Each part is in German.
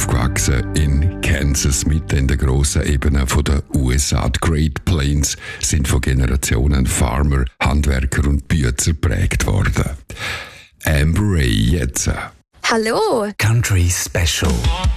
aufgewachsen in Kansas, mitten in der grossen Ebene der USA. Die Great Plains sind von Generationen Farmer, Handwerker und Bützer geprägt worden. Amber Ray jetzt. Hallo! Country Special.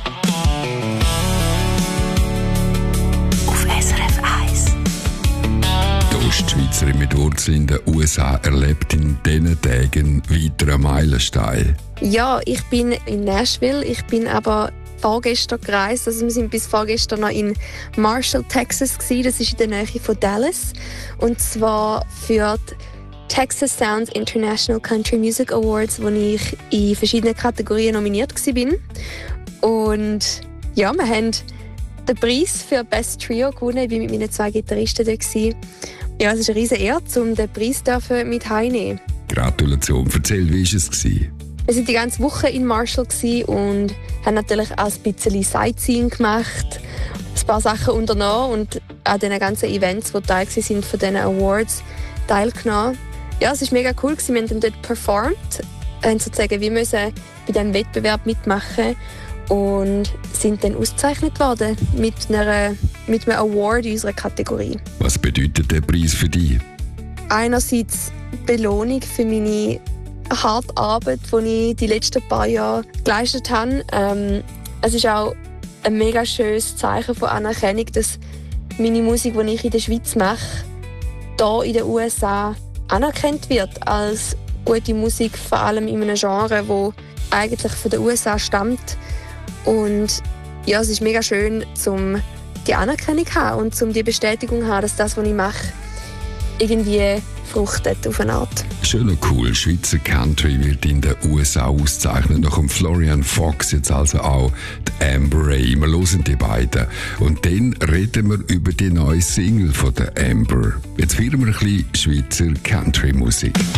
Auf SRF 1. Die Ostschweizerin mit Wurzeln in den USA erlebt in diesen Tagen weiteren Meilenstein. Ja, ich bin in Nashville. Ich bin aber vorgestern gereist. Also wir sind bis vorgestern noch in Marshall, Texas gewesen. Das ist in der Nähe von Dallas. Und zwar für die Texas Sounds International Country Music Awards, wo ich in verschiedenen Kategorien nominiert war. Und ja, wir haben den Preis für Best Trio gewonnen. Ich war mit meinen 2 Gitarristen da. Ja, es ist eine riesige Ehre, um den Preis mit heimzunehmen. Gratulation. Erzähl, wie war es? Wir waren die ganze Woche in Marshall und haben natürlich auch ein bisschen Sightseeing gemacht, ein paar Sachen unternommen und an diesen ganzen Events, die Teil waren von diesen Awards, teilgenommen. Ja, es war mega cool. Wir haben dann dort performt, haben sozusagen wie müssen bei diesem Wettbewerb mitmachen und sind dann ausgezeichnet worden mit einem Award in unserer Kategorie. Was bedeutet der Preis für dich? Einerseits Belohnung für meine harte Arbeit, die ich die letzten paar Jahre geleistet habe. Es ist auch ein mega schönes Zeichen von Anerkennung, dass meine Musik, die ich in der Schweiz mache, hier in den USA anerkannt wird als gute Musik, vor allem in einem Genre, das eigentlich von den USA stammt. Und ja, es ist mega schön, um die Anerkennung zu haben und um die Bestätigung zu haben, dass das, was ich mache, irgendwie fruchtet auf eine Art. Schön und cool. Schweizer Country wird in den USA ausgezeichnet. Nach dem Florian Fox jetzt also auch die Amber Ray. Wir hören die beiden. Und dann reden wir über die neue Single von der Amber. Jetzt hören wir ein bisschen Schweizer Country-Musik.